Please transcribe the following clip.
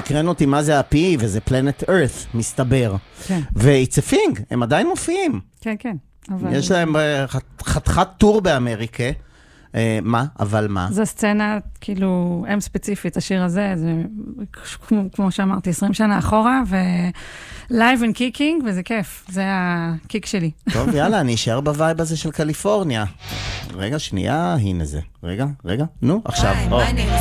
סקרן אותי מה זה ה-P, וזה Planet Earth, מסתבר. כן. ו-It's a thing, הם עדיין מופיעים. כן, כן. יש להם חתיכת טור באמריקה. מה? אבל מה? זו סצנה, כאילו, הם ספציפית, השיר הזה, זה כמו שאמרתי, 20 שנה אחורה, ו-live and kicking, וזה כיף. זה הקיק שלי. טוב, יאללה, אני אשאר בווייב הזה של קליפורניה. רגע, שנייה, הנה זה. רגע, נו, עכשיו.